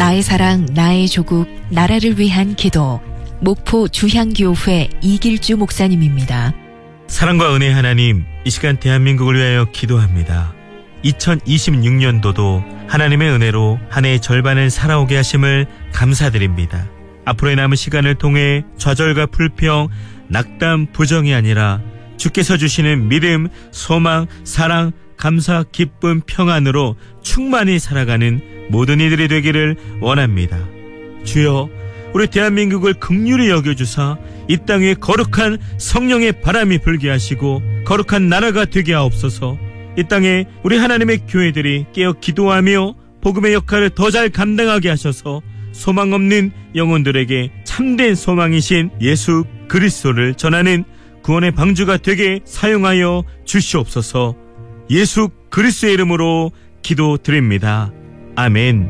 나의 사랑, 나의 조국, 나라를 위한 기도. 목포 주향교회 이길주 목사님입니다. 사랑과 은혜 하나님, 이 시간 대한민국을 위하여 기도합니다. 2026년도도 하나님의 은혜로 한 해의 절반을 살아오게 하심을 감사드립니다. 앞으로의 남은 시간을 통해 좌절과 불평, 낙담, 부정이 아니라 주께서 주시는 믿음, 소망, 사랑, 감사, 기쁨, 평안으로 충만히 살아가는 모든 이들이 되기를 원합니다. 주여, 우리 대한민국을 긍휼히 여겨주사 이 땅에 거룩한 성령의 바람이 불게 하시고 거룩한 나라가 되게 하옵소서. 이 땅에 우리 하나님의 교회들이 깨어 기도하며 복음의 역할을 더 잘 감당하게 하셔서 소망 없는 영혼들에게 참된 소망이신 예수 그리스도를 전하는 구원의 방주가 되게 사용하여 주시옵소서. 예수 그리스도의 이름으로 기도드립니다. 아멘.